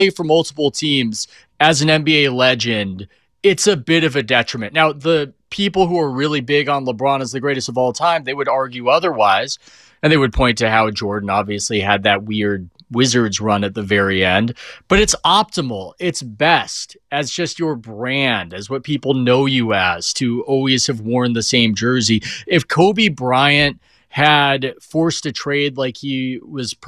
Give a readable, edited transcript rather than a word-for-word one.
for multiple teams as an NBA legend, it's a bit of a detriment. Now, the people who are really big on LeBron as the greatest of all time, they would argue otherwise. And they would point to how Jordan obviously had that weird Wizards run at the very end. But it's optimal. It's best as just your brand, as what people know you as, to always have worn the same jersey. If Kobe Bryant had forced a trade like he was